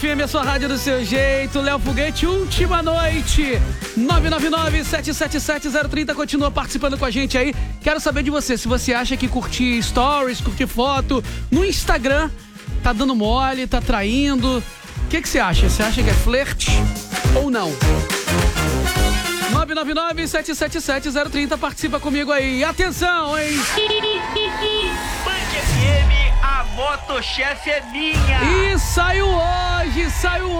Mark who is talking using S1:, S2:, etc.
S1: FM, a sua rádio do seu jeito. Léo Foguete, última noite. 999-777-030. Continua participando com a gente aí. Quero saber de você, se você acha que curtir stories, curtir foto no Instagram tá dando mole, tá traindo. O que você acha? Você acha que é flerte ou não? 999-777-030. Participa comigo aí. Atenção, hein?
S2: Band FM, a motochefe é minha.
S1: E saiu hoje